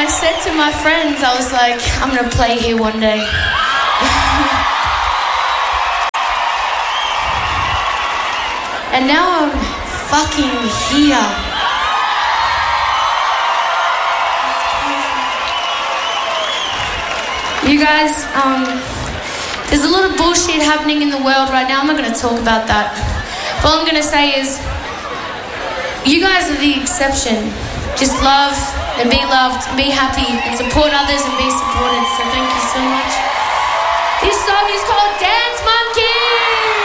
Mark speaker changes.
Speaker 1: I said to my friends, I was like, I'm going to play here one day. And now I'm fucking here. You guys, there's a lot of bullshit happening in the world right now. I'm not going to talk about that. But all I'm going to say is, you guys are the exception. Just love and be loved, and be happy, and support others and be supported. So thank you so much. This song is called Dance.